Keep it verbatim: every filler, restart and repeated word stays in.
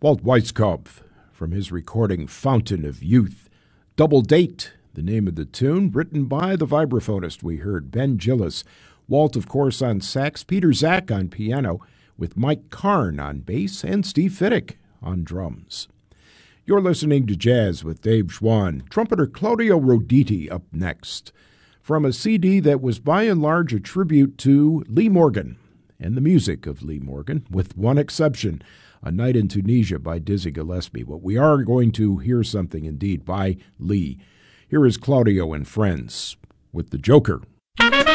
Walt Weiskopf, from his recording Fountain of Youth. Double Date, the name of the tune, written by the vibraphonist we heard, Ben Gillis. Walt, of course, on sax, Peter Zach on piano, with Mike Karn on bass, and Steve Fiddick on drums. You're listening to Jazz with Dave Schwann. Trumpeter Claudio Roditi up next, from a C D that was by and large a tribute to Lee Morgan and the music of Lee Morgan, with one exception, A Night in Tunisia by Dizzy Gillespie. But we are going to hear something indeed by Lee. Here is Claudio and Friends with The Joker.